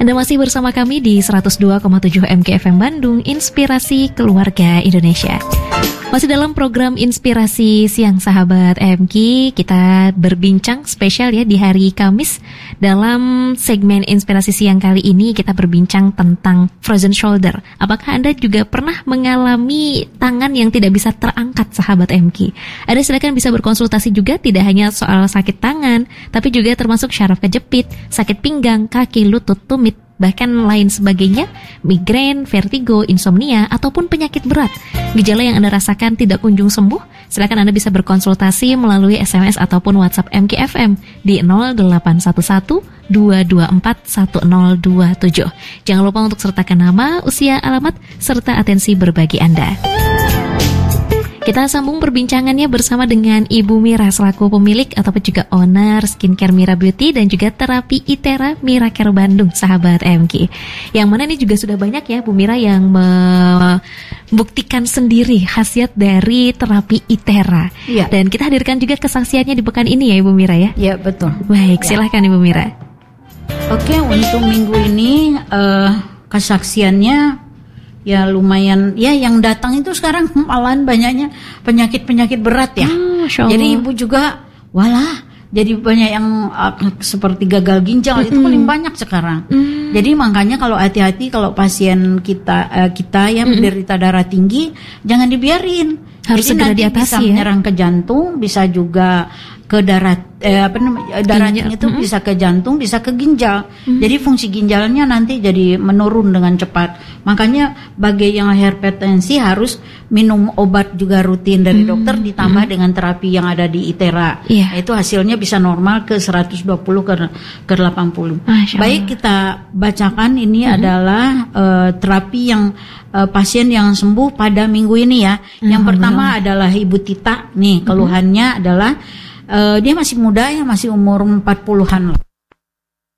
Anda masih bersama kami di 102,7 MKFM Bandung, Inspirasi Keluarga Indonesia. Masih dalam program Inspirasi Siang Sahabat MK, kita berbincang spesial ya di hari Kamis. Dalam segmen Inspirasi Siang kali ini kita berbincang tentang frozen shoulder. Apakah Anda juga pernah mengalami tangan yang tidak bisa terangkat, sahabat MK? Anda silakan bisa berkonsultasi juga, tidak hanya soal sakit tangan, tapi juga termasuk syaraf kejepit, sakit pinggang, kaki, lutut, tumit, bahkan lain sebagainya, migrain, vertigo, insomnia, ataupun penyakit berat. Gejala yang Anda rasakan tidak kunjung sembuh, silakan Anda bisa berkonsultasi melalui SMS ataupun WhatsApp MKFM di 0811 224 1027. Jangan lupa untuk sertakan nama, usia, alamat, serta atensi berbagi Anda. Kita sambung perbincangannya bersama dengan Ibu Mira selaku pemilik ataupun juga owner Skincare Mira Beauty dan juga terapi Itera Miracare Bandung, sahabat MK. Yang mana ini juga sudah banyak ya Bu Mira yang membuktikan sendiri khasiat dari terapi Itera. Ya. Dan kita hadirkan juga kesaksiannya di pekan ini ya Ibu Mira ya. Ya betul. Baik, silahkan Ibu Mira. Oke, untuk minggu ini kesaksiannya ya lumayan, ya yang datang itu sekarang malahan banyaknya penyakit-penyakit berat ya. Jadi ibu juga, walah, jadi banyak yang seperti gagal ginjal itu paling banyak sekarang. Jadi makanya kalau hati-hati kalau pasien kita ya menderita darah tinggi, jangan dibiarin. Harus segera diatasi bisa menyerang ke jantung, bisa juga ke darahnya itu bisa ke jantung, bisa ke ginjal. Jadi fungsi ginjalnya nanti jadi menurun dengan cepat. Makanya bagi yang hipertensi harus minum obat juga rutin dari dokter ditambah dengan terapi yang ada di Itera. Itu hasilnya bisa normal ke 120 ke 80. Baik, kita bacakan ini adalah terapi yang pasien yang sembuh pada minggu ini ya. Yang pertama adalah Ibu Tita. Nih keluhannya adalah dia masih muda ya, masih umur 40-an.